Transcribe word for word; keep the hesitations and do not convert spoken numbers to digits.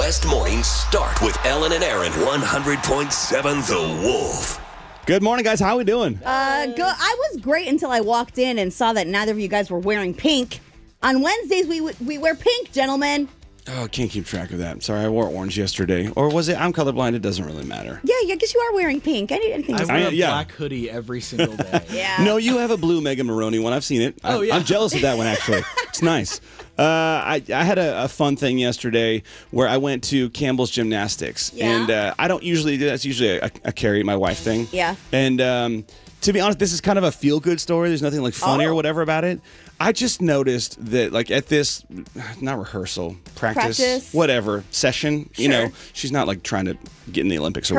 West mornings start with Ellen and Aaron. one hundred point seven The Wolf. Good morning, guys. How are we doing? Uh, go, I was great until I walked in and saw that neither of you guys were wearing pink. On Wednesdays, we we wear pink, gentlemen. Oh, I can't keep track of that. I'm sorry, I wore orange yesterday. Or was it? I'm colorblind. It doesn't really matter. Yeah, I guess you are wearing pink. I need anything I to wear I- a yeah. black hoodie every single day. Yeah. No, you have a blue Mega Maroney one. I've seen it. I, Oh, yeah. I'm jealous of that one, actually. It's nice. Uh, I, I had a, a fun thing yesterday where I went to Campbell's Gymnastics. Yeah? And uh, I don't usually do that. It's usually a, a Carrie, my wife, thing. Yeah. And um, to be honest, this is kind of a feel-good story. There's nothing like funny Oh. or whatever about it. I just noticed that, like, at this, not rehearsal, practice, Practice. whatever, session, you Sure. know, she's not, like, trying to get in the Olympics or